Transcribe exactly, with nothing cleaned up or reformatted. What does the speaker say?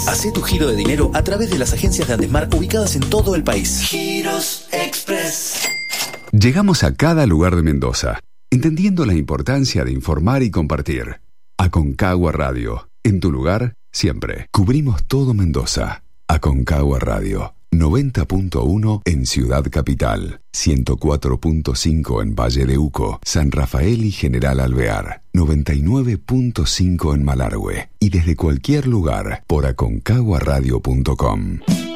Hacé tu giro de dinero a través de las agencias de Andesmar ubicadas en todo el país. Giros Express. Llegamos a cada lugar de Mendoza, entendiendo la importancia de informar y compartir. Aconcagua Radio, en tu lugar, siempre. Cubrimos todo Mendoza. Aconcagua Radio, noventa punto uno en Ciudad Capital, ciento cuatro punto cinco en Valle de Uco, San Rafael y General Alvear, noventa y nueve punto cinco en Malargüe y desde cualquier lugar por aconcagua radio punto com.